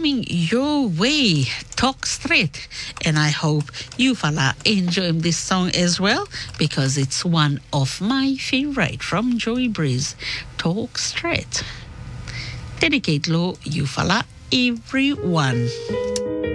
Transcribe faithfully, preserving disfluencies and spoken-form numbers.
coming your way. Talk Straight. And I hope you fella enjoy this song as well, because it's one of my favorite from Joey Breeze. Talk Straight. Dedicate lo you fella everyone.